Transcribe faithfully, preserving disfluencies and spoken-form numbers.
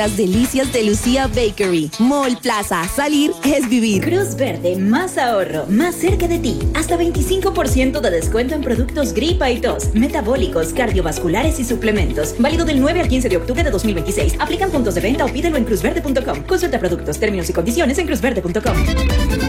Las delicias de Lucía Bakery. Mall Plaza. Salir es vivir. Cruz Verde, más ahorro, más cerca de ti. Hasta veinticinco por ciento de descuento en productos gripa y tos, metabólicos, cardiovasculares y suplementos. Válido del nueve al quince de octubre de dos mil veintiséis. Aplican puntos de venta o pídelo en cruz verde punto com. Consulta productos, términos y condiciones en cruz verde punto com.